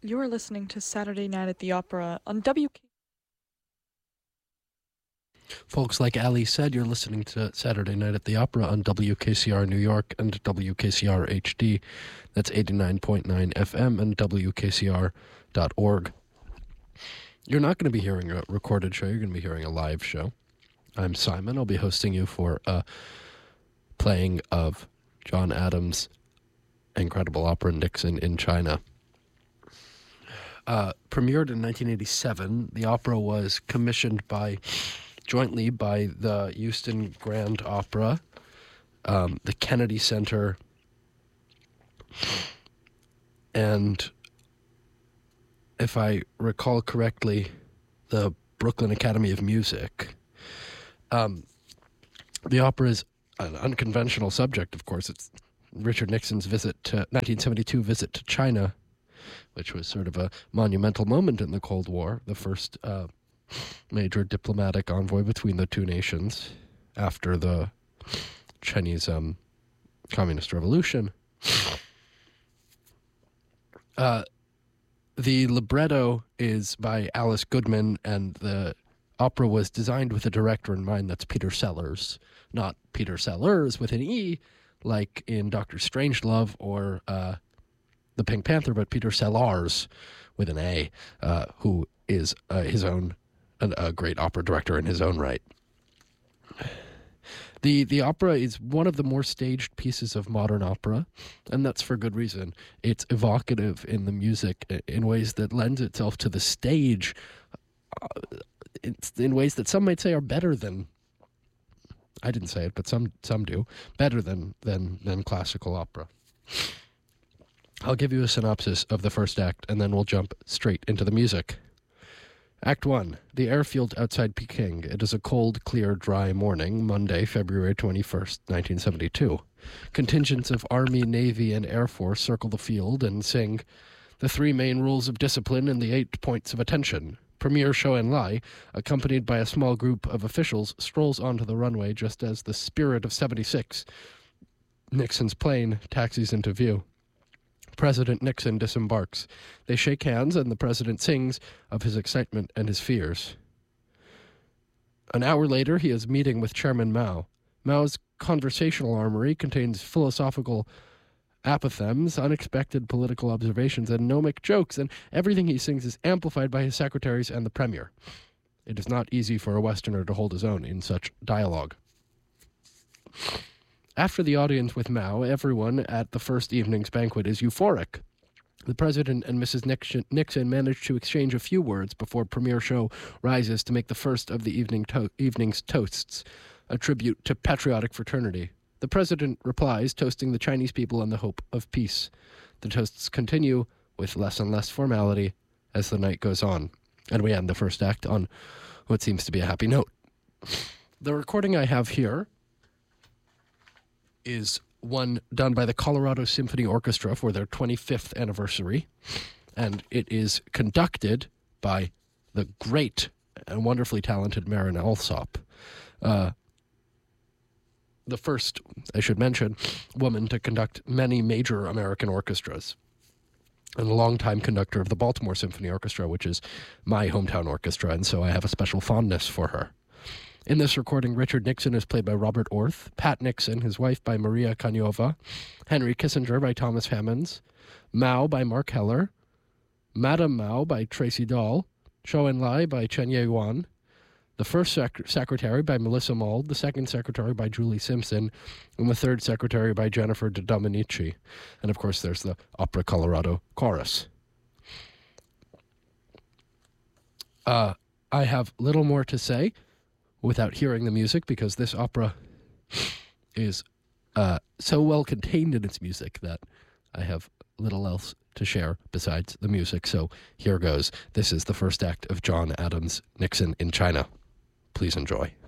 You're listening to Saturday Night at the Opera on WK. Folks, like Ali said, you're listening to Saturday Night at the Opera on WKCR New York and WKCR HD. That's 89.9 FM and WKCR.org. You're not going to be hearing a recorded show. You're going to be hearing a live show. I'm Simon. I'll be hosting you for a playing of John Adams' incredible opera Nixon in China. Premiered in 1987, the opera was commissioned jointly by the Houston Grand Opera, the Kennedy Center, and, if I recall correctly, the Brooklyn Academy of Music. The opera is an unconventional subject, of course. It's Richard Nixon's 1972 visit to China, which was sort of a monumental moment in the Cold War, the first major diplomatic envoy between the two nations after the Chinese Communist Revolution. The libretto is by Alice Goodman, and the opera was designed with a director in mind. That's Peter Sellers, not Peter Sellers with an E, like in Dr. Strangelove or The Pink Panther, but Peter Sellars with an A, who is a great opera director in his own right. The opera is one of the more staged pieces of modern opera, and that's for good reason. It's evocative in the music in ways that lends itself to the stage, in ways that some might say are better than, I didn't say it, but some do, better than classical opera. I'll give you a synopsis of the first act, and then we'll jump straight into the music. Act 1. The airfield outside Peking. It is a cold, clear, dry morning, Monday, February 21st, 1972. Contingents of Army, Navy, and Air Force circle the field and sing the 3 main rules of discipline and the 8 points of attention. Premier Zhou Enlai, accompanied by a small group of officials, strolls onto the runway just as the Spirit of 76, Nixon's plane, taxis into view. President Nixon disembarks. They shake hands, and the president sings of his excitement and his fears. An hour later, he is meeting with Chairman Mao. Mao's conversational armory contains philosophical apothegms, unexpected political observations, and gnomic jokes, and everything he sings is amplified by his secretaries and the premier. It is not easy for a Westerner to hold his own in such dialogue. After the audience with Mao, everyone at the first evening's banquet is euphoric. The president and Mrs. Nixon manage to exchange a few words before Premier Zhou rises to make the first of the evening's toasts, a tribute to patriotic fraternity. The president replies, toasting the Chinese people and the hope of peace. The toasts continue with less and less formality as the night goes on, and we end the first act on what seems to be a happy note. The recording I have here is one done by the Colorado Symphony Orchestra for their 25th anniversary, and it is conducted by the great and wonderfully talented Marin Alsop, the first, I should mention, woman to conduct many major American orchestras, and a longtime conductor of the Baltimore Symphony Orchestra, which is my hometown orchestra, and so I have a special fondness for her. In this recording, Richard Nixon is played by Robert Orth, Pat Nixon, his wife, by Maria Kanyova, Henry Kissinger by Thomas Hammonds, Mao by Mark Heller, Madame Mao by Tracy Dahl, Zhou Enlai by Chen Ye-yuan, the first secretary by Melissa Mauld, the second secretary by Julie Simpson, and the third secretary by Jennifer De Dominici. And of course, there's the Opera Colorado chorus. I have little more to say without hearing the music, because this opera is so well contained in its music that I have little else to share besides the music. So here goes. This is the first act of John Adams' Nixon in China. Please enjoy.